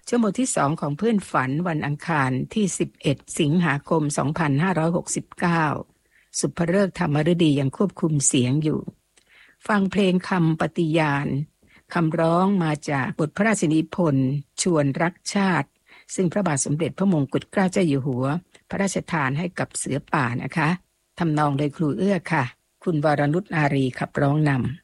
ชั่วโมงที่2ของเพื่อนฝันวันอังคารที่11สิงหาคม2569สุภฤกษ์ธรรมฤดียังควบคุมเสียงอยู่ฟังเพลงคำปฏิญาณคำร้องมาจากบทพระราชนิพนธ์ชวนรักชาติซึ่งพระบาทสมเด็จพระมงกุฎเกล้าเจ้าอยู่หัวพระราชทานให้กับเสือป่านะคะทำนองโดยครูเอื้อค่ะคุณวรนุชอารีขับร้องนำ